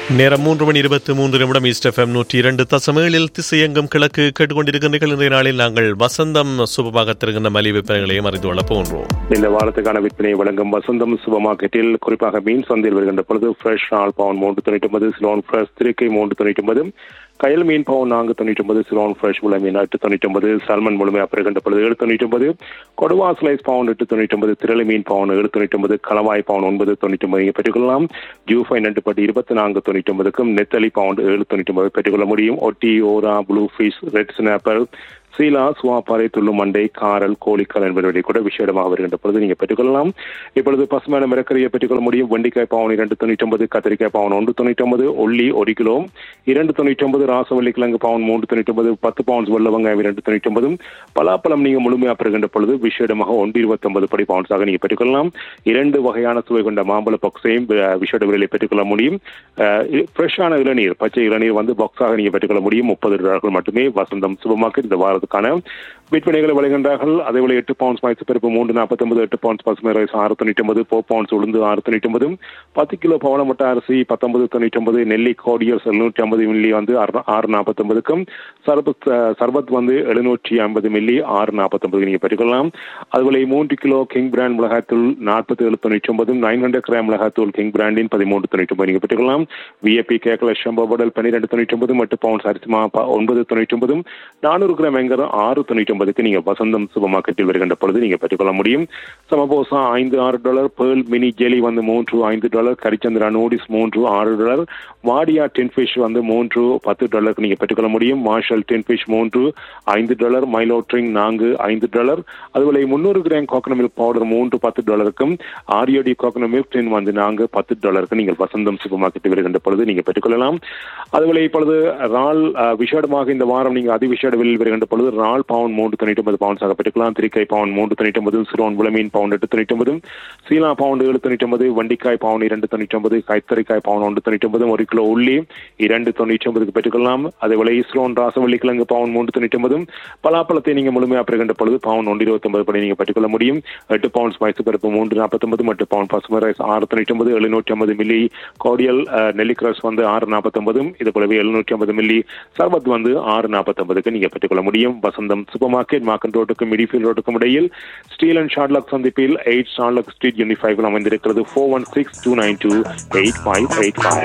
நேரம் 3:23 east FM 102.7 திசையெங்கும் கிழக்கு கேட்டுக்கொண்டிருக்கின்றீர்கள். இன்றைய நாளில் நாங்கள் வசந்தம் சுபமாகத்திருக்கின்ற மலிவு விற்பனைகளையும் அறிந்து கொள்ளப் போன்றோம். இந்த வாரத்துக்கான விற்பனையை வழங்கும் வசந்தம் சூப்பர் மார்க்கெட்டில் குறிப்பாக மீன் சந்தையில் வருகின்ற பொழுது ஃப்ரெஷ் ஆல் பவுன் 399, சிலோன் ஃப்ரெஷ் திருக்கை 399, கயல் மீன் பவுன் 499, சிலோன் ஃப்ரெஷ் முளை மீன் 899, சால்மன் முழுமையாக பெறுகின்ற பொழுது 799, கொடுவா ஸ்லைஸ் பவுன் 899, திரளி மீன் பவுன் 799, களவாய் பவுன் 999 பெற்றுக்கொள்ளலாம். ஜூஃபை நண்டுப்பட்டு 2499க்கும் நெத்தலி பவுண்ட் 799 பெற்றுக்கொள்ள முடியும். ஒட்டி, ஓரா, ப்ளூ ஃபிஷ், ரெட் ஸ்னாப்பர், சீலா, சுவாப்பாறை, துள்ளு மண்டை, காரல், கோழிக்கால் என்பதை கூட விஷயமாக வருகின்ற பொழுது நீங்கள் பெற்றுக்கொள்ளலாம். இப்பொழுது பசுமையான மிரக்கரியை பெற்றுக்கொள்ள முடியும். வெண்டிக்காய் பவுன் 299, கத்திரிக்காய் பவுன் 199, உள்ளி 1 கிலோ 299, ராசவள்ளி கிழங்கு பவுன் 399, 10 பவுண்ட்ஸ் வெள்ள வெங்காயம் 299, பலாப்பழம் நீங்கள் முழுமையாக பெறுகின்ற பொழுது விஷயமாக 129 படி பவுண்ட்ஸாக நீங்கள் பெற்றுக்கொள்ளலாம். 2 வகையான சுவை கொண்ட மாம்பழ பாக்ஸையும் விஷய விலையை பெற்றுக்கொள்ள முடியும். ஃப்ரெஷ்ஷான இளநீர், பச்சை இளநீர் வந்து பாக்ஸாக நீங்கள் பெற்றுக்கொள்ள முடியும். $30 மட்டுமே. வசந்தம் சூப்பர் மார்க்கெட் இந்த வாரத்துக்கான விற்பனைகளை வழங்குகின்றார்கள். அதேபோல 8 பவுண்ட்ஸ் மைசூர் பருப்பு 349, 8 பவுண்ட்ஸ் பசுமை ரைஸ் 699, 4 பவுண்ட்ஸ் உளுந்து 699, 10 கிலோ பவளமட்ட அரிசி 1999, நெல்லி கோடியர் 750 மில்லி வந்து 649க்கும், சர்பத் வந்து 750 மில்லி 649 நீங்கள் பெற்றுக்கொள்ளலாம். அதுபோல 3 கிலோ கிங் பிராண்ட் மிளகாத்தூள் 4799, 900 கிராம் மிளகாத்தூள் கிங் பிராண்டின் 1399 நீங்கள் பெற்றுக்கொள்ளலாம். விஏபி கேக்கல ஷம்போ படல் 1299, 8 பவுண்ட்ஸ் அரிசிமா 999, 400 கிராம் எங்கர் 699க்கு நீங்கள் வசந்தம் சூப்பர் மார்க்கெட்டில் வருகின்ற பொழுது நீங்கள் பெற்றுக்கொள்ள முடியும். சமபோசா $5-6, பேர்ல் மினி ஜெலி வந்து $3-5, கரிச்சந்திரா நூடிஸ் $3-6, வாடியா டின்ஃபிஷ் வந்து $3-10 நீங்கள் பெற்றுக்கொள்ள முடியும். மார்ஷல் டின்ஃபிஷ் $3-5, மைலோ ட்ரிங் $4-5, அதுபோல 300 gram coconut milk powder $3-10க்கும், ஆரியோடி coconut milk டின் வந்து $4-10 நீங்கள் வசந்தம் சூப்பர் மார்க்கெட்டில் வருகின்ற பொழுது நீங்கள் பெற்றுக்கொள்ளலாம். அதுபோல இப்பொழுது ரால் விஷேடமாக இந்த வாரம் நீங்கள் அதிவிஷேட விலையில் வருகின்ற பொழுது ரால் பவுன் 399 பவுண்ட்ஸாக பெற்றுக்கலாம். திரிக்காய் பவுன் 399, சிரோன் விளமீன் பவுன் 899, சீலா பவுன் 799, வண்டிக்காய் பவுன் 299, கைத்தறிக்காய் பவுன் 199, 1 கிலோ உள்ளி 299 பெற்றுக்கொள்ளலாம். அதேபோல இஸ்ரோன் ராசவள்ளி கிழங்கு பவுன் 399, பலாப்பழத்தை நீங்கள் முழுமையாக பெறுகின்ற பொழுது பவுன் 129 படி நீங்கள் பெற்றுக்கொள்ள முடியும். 8 பவுண்ட்ஸ் மைசூர் பருப்பு 349, 8 பவுண்ட் பசுமை ரைஸ் 699, 750 மில்லி கோடியல் நெல்லிக்ரஸ் வந்து 649, இது போலவே 750 மில்லி சர்பத் வந்து 649க்கு நீங்கள் பெற்றுக்கொள்ள முடியும். வசந்தம் சூப்பர் மார்க்கெட் மார்க்கன் ரோட்டுக்கும் மிடிஃபீல்ட் ரோட்டுக்கும் இடையில் ஸ்டீல் அண்ட் ஷார்ட்லாக் சந்திப்பில் 8 ஷார்ட்லாக் ஸ்ட்ரீட் யூனிட் 5 அமைந்திருக்கிறது. 4162928585.